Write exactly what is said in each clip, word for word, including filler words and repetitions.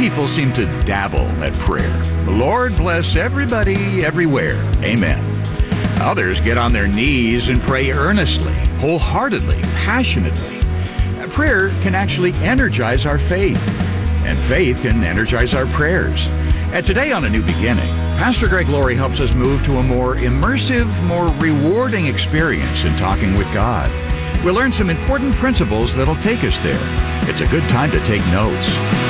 people seem to dabble at prayer. The Lord bless everybody everywhere. Amen. Others get on their knees and pray earnestly, wholeheartedly, passionately. Prayer can actually energize our faith, and faith can energize our prayers. And today on A New Beginning, Pastor Greg Laurie helps us move to a more immersive, more rewarding experience in talking with God. We'll learn some important principles that'll take us there. It's a good time to take notes.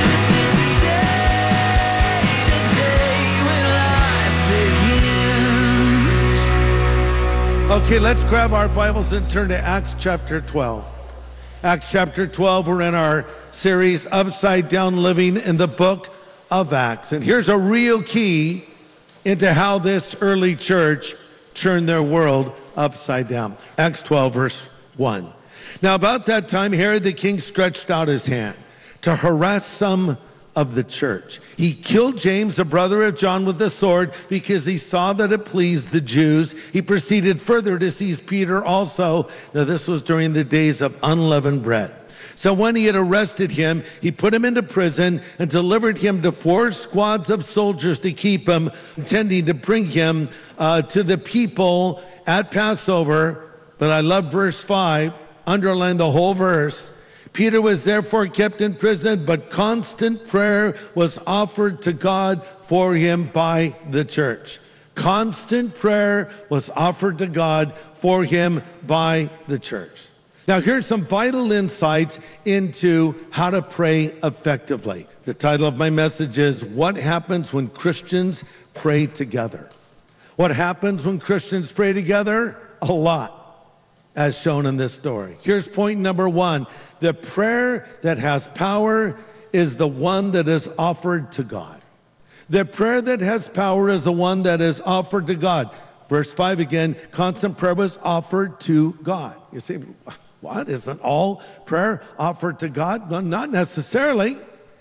Okay, let's grab our Bibles and turn to Acts chapter twelve. Acts chapter twelve, we're in our series, Upside Down Living in the book of Acts. And here's a real key into how this early church turned their world upside down. Acts twelve, verse one. Now about that time, Herod the king stretched out his hand to harass some of the church. He killed James, the brother of John, with the sword because he saw that it pleased the Jews. He proceeded further to seize Peter also. Now this was during the days of unleavened bread. So when he had arrested him, he put him into prison and delivered him to four squads of soldiers to keep him, intending to bring him uh, to the people at Passover. But I love verse five, underline the whole verse. Peter was therefore kept in prison, but constant prayer was offered to God for him by the church. Constant prayer was offered to God for him by the church. Now, here's some vital insights into how to pray effectively. The title of my message is, What Happens When Christians Pray Together? What happens when Christians pray together? A lot, as shown in this story. Here's point number one. The prayer that has power is the one that is offered to God. The prayer that has power is the one that is offered to God. Verse five again, constant prayer was offered to God. You say, what? Isn't all prayer offered to God? No, not necessarily.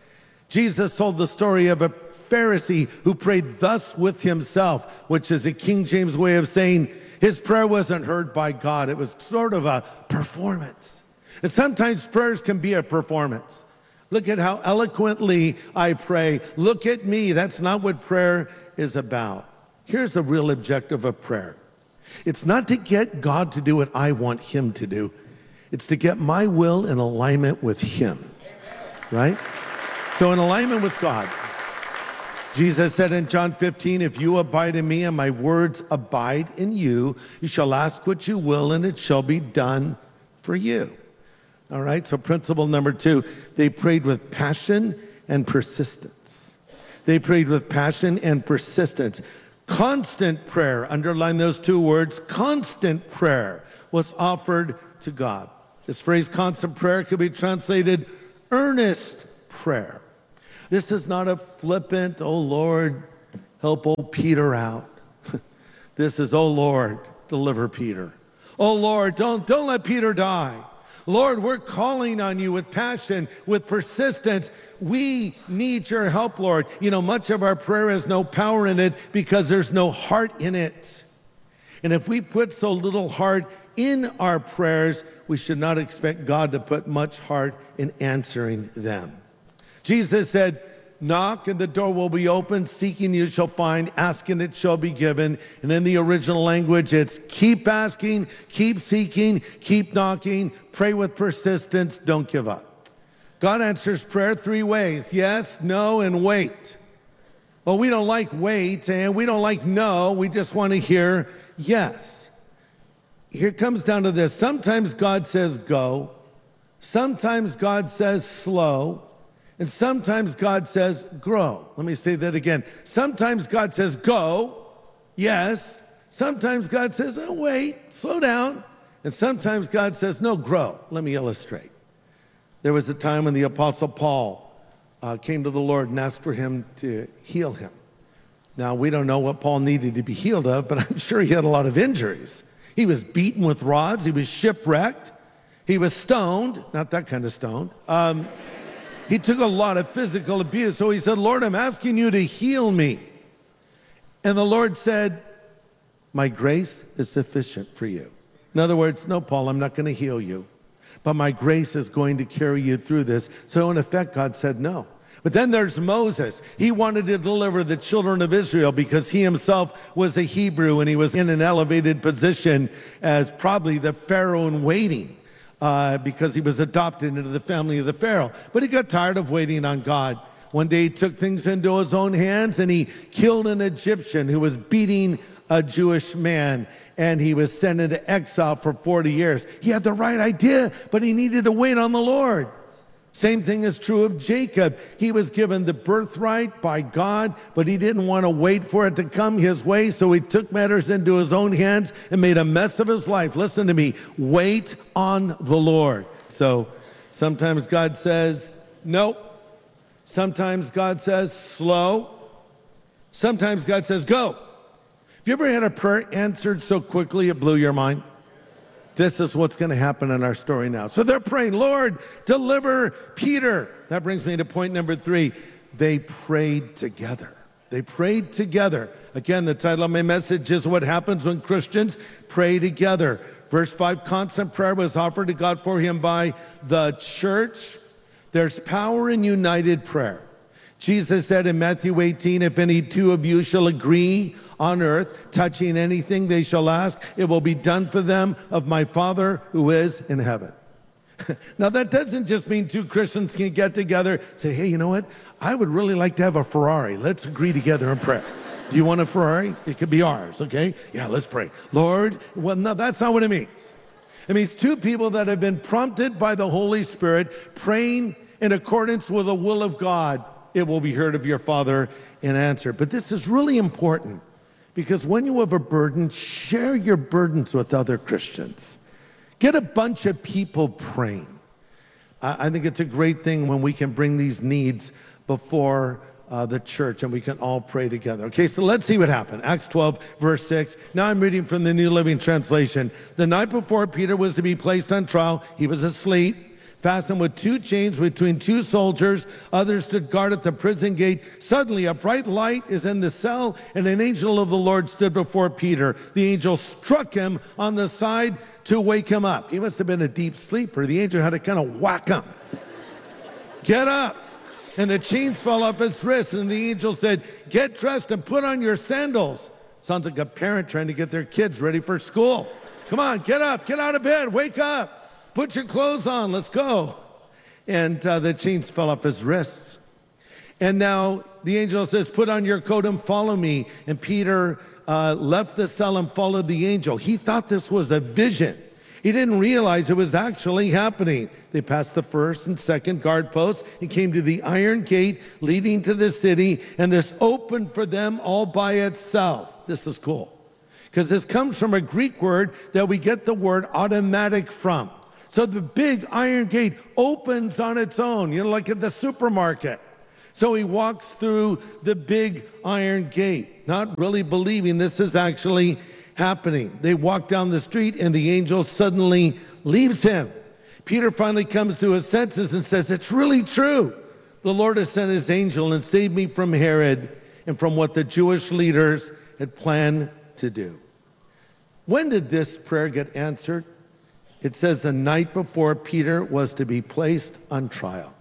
Jesus told the story of a Pharisee who prayed thus with himself, which is a King James way of saying his prayer wasn't heard by God. It was sort of a performance. And sometimes prayers can be a performance. Look at how eloquently I pray. Look at me. That's not what prayer is about. Here's the real objective of prayer. It's not to get God to do what I want him to do. It's to get my will in alignment with him, right? So in alignment with God. Jesus said in John fifteen, if you abide in me and my words abide in you, you shall ask what you will and it shall be done for you. All right, so principle number two, they prayed with passion and persistence. They prayed with passion and persistence. Constant prayer, underline those two words, constant prayer was offered to God. This phrase, constant prayer, could be translated earnest prayer. This is not a flippant, oh Lord, help old Peter out. This is, oh Lord, deliver Peter. Oh Lord, don't, don't let Peter die. Lord, we're calling on you with passion, with persistence. We need your help, Lord. You know, much of our prayer has no power in it because there's no heart in it. And if we put so little heart in our prayers, we should not expect God to put much heart in answering them. Jesus said, knock and the door will be open, seeking you shall find, asking it shall be given. And in the original language, it's keep asking, keep seeking, keep knocking, pray with persistence, don't give up. God answers prayer three ways, yes, no, and wait. Well, we don't like wait and we don't like no, we just want to hear yes. Here it comes down to this. Sometimes God says go, sometimes God says slow, and sometimes God says, grow. Let me say that again. Sometimes God says, go, yes. Sometimes God says, oh, wait, slow down. And sometimes God says, no, grow. Let me illustrate. There was a time when the Apostle Paul uh, came to the Lord and asked for him to heal him. Now, we don't know what Paul needed to be healed of, but I'm sure he had a lot of injuries. He was beaten with rods. He was shipwrecked. He was stoned. Not that kind of stoned. Um, He took a lot of physical abuse. So he said, Lord, I'm asking you to heal me. And the Lord said, my grace is sufficient for you. In other words, no, Paul, I'm not going to heal you, but my grace is going to carry you through this. So in effect, God said, no, But then there's Moses. He wanted to deliver the children of Israel because he himself was a Hebrew and he was in an elevated position as probably the Pharaoh in waiting uh, because he was adopted into the family of the Pharaoh. But he got tired of waiting on God. One day he took things into his own hands and he killed an Egyptian who was beating a Jewish man, and he was sent into exile for forty years. He had the right idea, but he needed to wait on the Lord. Same thing is true of Jacob. He was given the birthright by God, but he didn't want to wait for it to come his way, so he took matters into his own hands and made a mess of his life. Listen to me. Wait on the Lord. So sometimes God says, nope. Sometimes God says, slow. Sometimes God says, go. Have you ever had a prayer answered so quickly it blew your mind? This is what's going to happen in our story now. So they're praying, Lord, deliver Peter. That brings me to point number three. They prayed together. They prayed together. Again, the title of my message is What Happens When Christians Pray Together. Verse five, constant prayer was offered to God for him by the church. There's power in united prayer. Jesus said in Matthew eighteen, if any two of you shall agree on earth, touching anything they shall ask, it will be done for them of my Father who is in heaven. Now that doesn't just mean two Christians can get together, say, hey, you know what? I would really like to have a Ferrari. Let's agree together in prayer. Do you want a Ferrari? It could be ours, okay? Yeah, let's pray. Lord, well, no, that's not what it means. It means two people that have been prompted by the Holy Spirit, praying in accordance with the will of God. It will be heard of your Father and answered. But this is really important, because when you have a burden, share your burdens with other Christians. Get a bunch of people praying. I think it's a great thing when we can bring these needs before uh, the church and we can all pray together. Okay, so let's see what happened. Acts twelve, verse six. Now I'm reading from the New Living Translation. The night before Peter was to be placed on trial, he was asleep, fastened with two chains between two soldiers. Others stood guard at the prison gate. Suddenly a bright light is in the cell, and an angel of the Lord stood before Peter. The angel struck him on the side to wake him up. He must have been a deep sleeper. The angel had to kind of whack him. Get up. And the chains fell off his wrists, and the angel said, get dressed and put on your sandals. Sounds like a parent trying to get their kids ready for school. Come on, get up, get out of bed, wake up. Put your clothes on, let's go. And uh, the chains fell off his wrists. And now the angel says, put on your coat and follow me. And Peter uh, left the cell and followed the angel. He thought this was a vision. He didn't realize it was actually happening. They passed the first and second guard posts and came to the iron gate leading to the city, and this opened for them all by itself. This is cool, because this comes from a Greek word that we get the word automatic from. So the big iron gate opens on its own, you know, like at the supermarket. So he walks through the big iron gate, not really believing this is actually happening. They walk down the street and the angel suddenly leaves him. Peter finally comes to his senses and says, it's really true. The Lord has sent his angel and saved me from Herod and from what the Jewish leaders had planned to do. When did this prayer get answered? It says the night before Peter was to be placed on trial.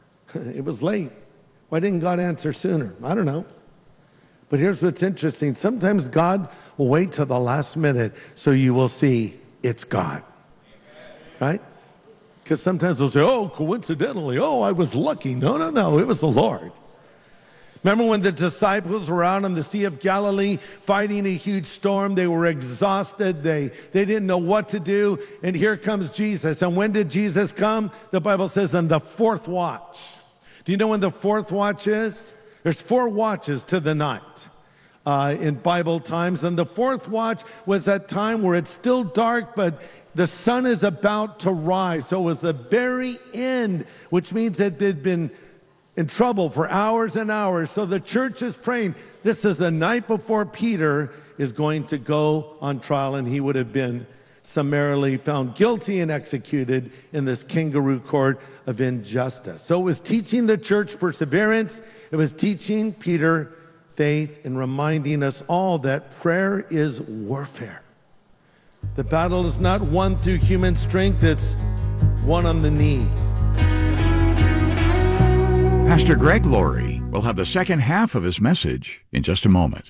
It was late. Why didn't God answer sooner? I don't know. But here's what's interesting. Sometimes God will wait till the last minute so you will see it's God. Right? Because sometimes they'll say, oh, coincidentally, oh, I was lucky. No, no, no, it was the Lord. Remember when the disciples were out on the Sea of Galilee fighting a huge storm? They were exhausted. They, they didn't know what to do. And here comes Jesus. And when did Jesus come? The Bible says on the fourth watch. Do you know when the fourth watch is? There's four watches to the night uh, in Bible times. And the fourth watch was that time where it's still dark, but the sun is about to rise. So it was the very end, which means that they'd been in trouble for hours and hours. So the church is praying. This is the night before Peter is going to go on trial, and he would have been summarily found guilty and executed in this kangaroo court of injustice. So it was teaching the church perseverance. It was teaching Peter faith and reminding us all that prayer is warfare. The battle is not won through human strength, it's won on the knees. Pastor Greg Laurie will have the second half of his message in just a moment.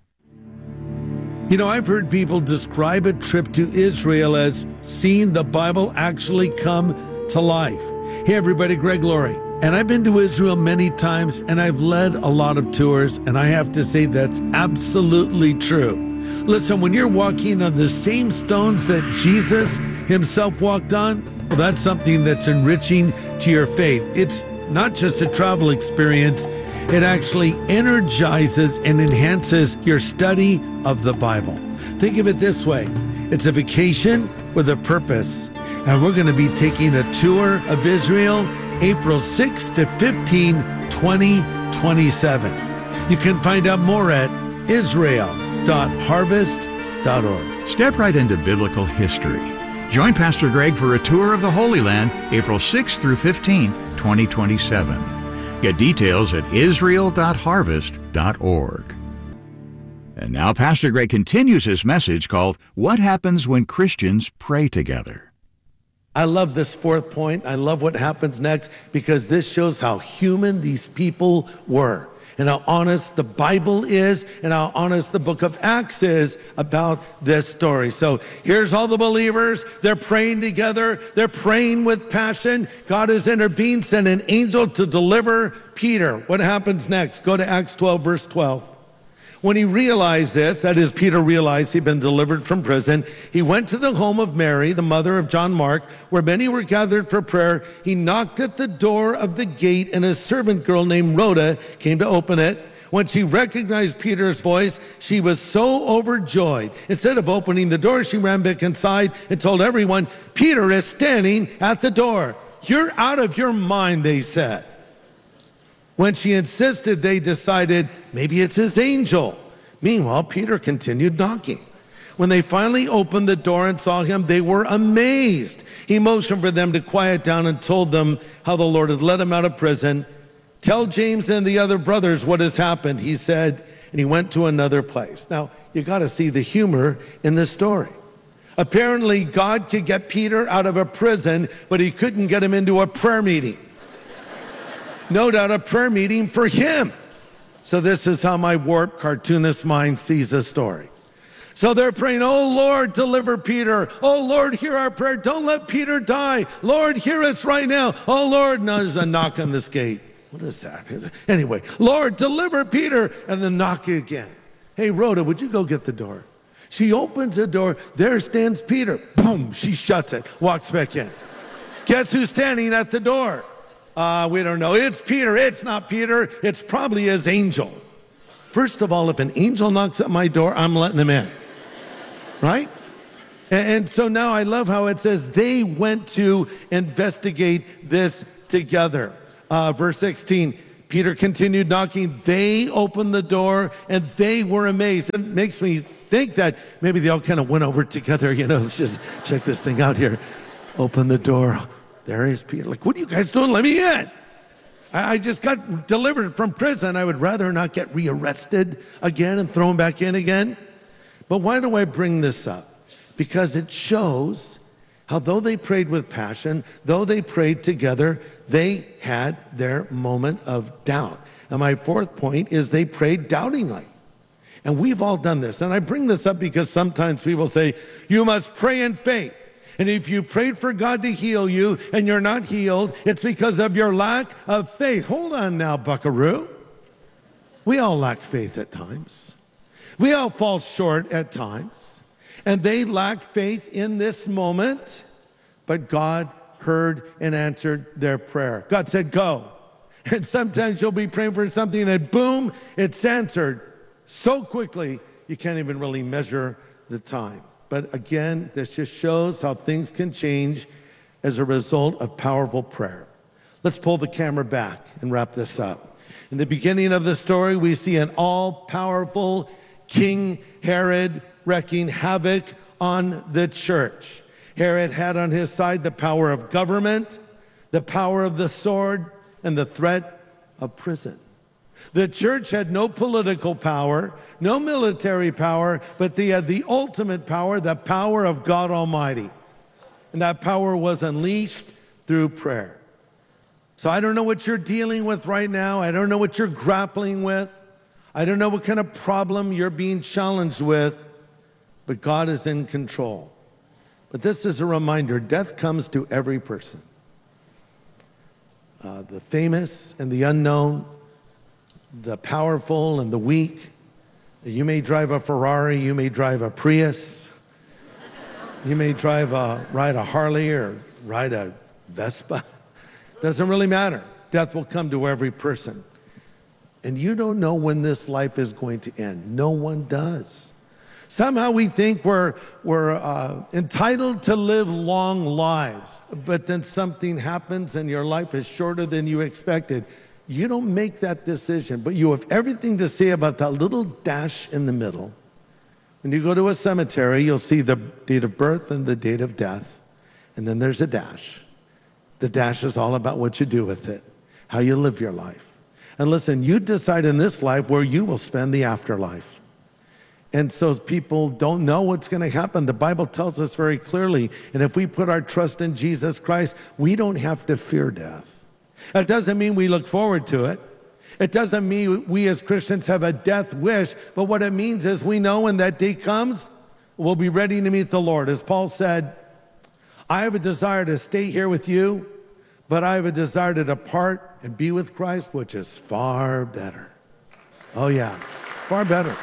You know, I've heard people describe a trip to Israel as seeing the Bible actually come to life. Hey everybody, Greg Laurie. And I've been to Israel many times, and I've led a lot of tours, and I have to say that's absolutely true. Listen, when you're walking on the same stones that Jesus himself walked on, well, that's something that's enriching to your faith. It's not just a travel experience, it actually energizes and enhances your study of the Bible. Think of it this way. It's a vacation with a purpose. And we're going to be taking a tour of Israel April sixth to fifteenth, twenty twenty-seven. You can find out more at israel dot harvest dot org. Step right into biblical history. Join Pastor Greg for a tour of the Holy Land April sixth through fifteenth, twenty twenty-seven. Get details at israel dot harvest dot org. And now Pastor Greg continues his message called What Happens When Christians Pray Together. I love this fourth point. I love what happens next because this shows how human these people were and how honest the Bible is and how honest the book of Acts is about this story. So here's all the believers. They're praying together. They're praying with passion. God has intervened, sent an angel to deliver Peter. What happens next? Go to Acts twelve, verse twelve. When he realized this, that is, Peter realized he'd been delivered from prison, he went to the home of Mary, the mother of John Mark, where many were gathered for prayer. He knocked at the door of the gate, and a servant girl named Rhoda came to open it. When she recognized Peter's voice, she was so overjoyed. Instead of opening the door, she ran back inside and told everyone, "Peter is standing at the door." "You're out of your mind," they said. When she insisted, they decided maybe it's his angel. Meanwhile, Peter continued knocking. When they finally opened the door and saw him, they were amazed. He motioned for them to quiet down and told them how the Lord had let him out of prison. "Tell James and the other brothers what has happened," he said, and he went to another place. Now, you got to see the humor in this story. Apparently, God could get Peter out of a prison, but he couldn't get him into a prayer meeting. No doubt a prayer meeting for him. So this is how my warped cartoonist mind sees the story. So they're praying, "Oh Lord, deliver Peter. Oh Lord, hear our prayer. Don't let Peter die. Lord, hear us right now. Oh Lord," now there's a knock on this gate. What is that? Anyway, "Lord, deliver Peter," and then knock again. "Hey, Rhoda, would you go get the door?" She opens the door. There stands Peter. Boom, she shuts it, walks back in. Guess who's standing at the door? Uh, we don't know. It's Peter. It's not Peter. It's probably his angel. First of all, if an angel knocks at my door, I'm letting him in. Right? And, and so now I love how it says they went to investigate this together. Uh, verse sixteen, Peter continued knocking. They opened the door and they were amazed. It makes me think that maybe they all kind of went over together. You know, let's just check this thing out here. Open the door. There is Peter. Like, "What are you guys doing? Let me in. I, I just got delivered from prison. I would rather not get rearrested again and thrown back in again." But why do I bring this up? Because it shows how though they prayed with passion, though they prayed together, they had their moment of doubt. And my fourth point is they prayed doubtingly. And we've all done this. And I bring this up because sometimes people say, "You must pray in faith. And if you prayed for God to heal you and you're not healed, it's because of your lack of faith." Hold on now, buckaroo. We all lack faith at times. We all fall short at times. And they lacked faith in this moment, but God heard and answered their prayer. God said, "Go." And sometimes you'll be praying for something and boom, it's answered so quickly you can't even really measure the time. But again, this just shows how things can change as a result of powerful prayer. Let's pull the camera back and wrap this up. In the beginning of the story, we see an all-powerful King Herod wreaking havoc on the church. Herod had on his side the power of government, the power of the sword, and the threat of prison. The church had no political power, no military power, but they had the ultimate power, the power of God Almighty. And that power was unleashed through prayer. So I don't know what you're dealing with right now. I don't know what you're grappling with. I don't know what kind of problem you're being challenged with, but God is in control. But this is a reminder, death comes to every person. Uh, the famous and the unknown, the powerful and the weak. You may drive a Ferrari, you may drive a Prius, you may drive a, ride a Harley or ride a Vespa. Doesn't really matter. Death will come to every person. And you don't know when this life is going to end. No one does. Somehow we think we're, we're uh, entitled to live long lives, but then something happens and your life is shorter than you expected. You don't make that decision, but you have everything to say about that little dash in the middle. When you go to a cemetery, you'll see the date of birth and the date of death, and then there's a dash. The dash is all about what you do with it, how you live your life. And listen, you decide in this life where you will spend the afterlife. And so people don't know what's going to happen. The Bible tells us very clearly, and if we put our trust in Jesus Christ, we don't have to fear death. That doesn't mean we look forward to it. It doesn't mean we as Christians have a death wish, but what it means is we know when that day comes, we'll be ready to meet the Lord. As Paul said, I have a desire to stay here with you, but I have a desire to depart and be with Christ, which is far better. Oh yeah, far better.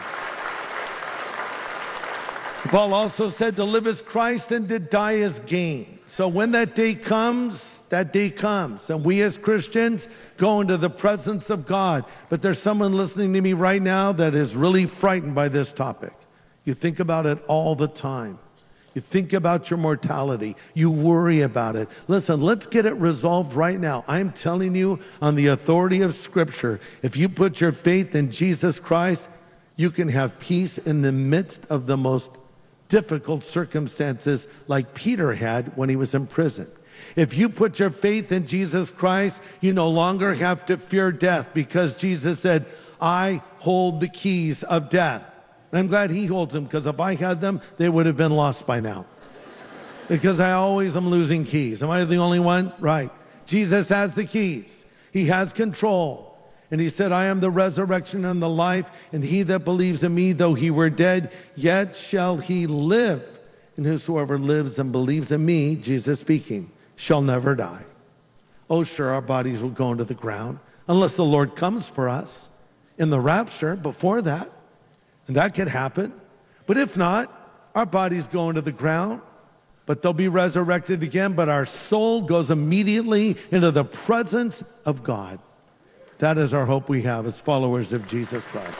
Paul also said to live as Christ and to die as gain. So when that day comes, that day comes. And we as Christians go into the presence of God. But there's someone listening to me right now that is really frightened by this topic. You think about it all the time. You think about your mortality. You worry about it. Listen, let's get it resolved right now. I'm telling you on the authority of Scripture, if you put your faith in Jesus Christ, you can have peace in the midst of the most difficult circumstances like Peter had when he was in prison. If you put your faith in Jesus Christ, you no longer have to fear death because Jesus said, I hold the keys of death. And I'm glad he holds them because if I had them, they would have been lost by now. Because I always am losing keys. Am I the only one? Right. Jesus has the keys. He has control. And he said, I am the resurrection and the life, and he that believes in me, though he were dead, yet shall he live. And whosoever lives and believes in me, Jesus speaking, shall never die. Oh, sure, our bodies will go into the ground, unless the Lord comes for us in the rapture before that. And that could happen. But if not, our bodies go into the ground, but they'll be resurrected again, but our soul goes immediately into the presence of God. That is our hope we have as followers of Jesus Christ.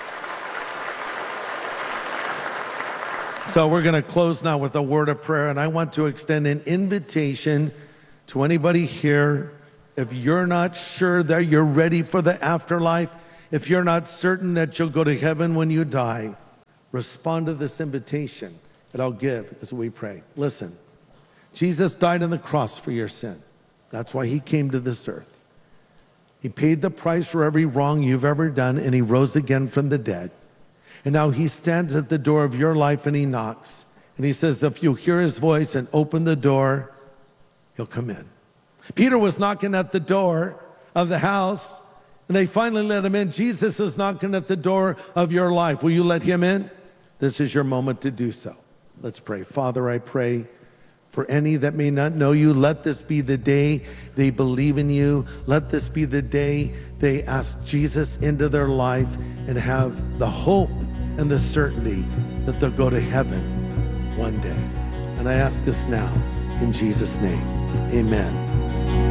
So we're going to close now with a word of prayer, and I want to extend an invitation to anybody here. If you're not sure that you're ready for the afterlife, if you're not certain that you'll go to heaven when you die, respond to this invitation that I'll give as we pray. Listen, Jesus died on the cross for your sin. That's why he came to this earth. He paid the price for every wrong you've ever done, and he rose again from the dead. And now he stands at the door of your life and he knocks. And he says, if you hear his voice and open the door, he'll come in. Peter was knocking at the door of the house, and they finally let him in. Jesus is knocking at the door of your life. Will you let him in? This is your moment to do so. Let's pray. Father, I pray for any that may not know you, let this be the day they believe in you. Let this be the day they ask Jesus into their life and have the hope and the certainty that they'll go to heaven one day. And I ask this now in Jesus' name. Amen.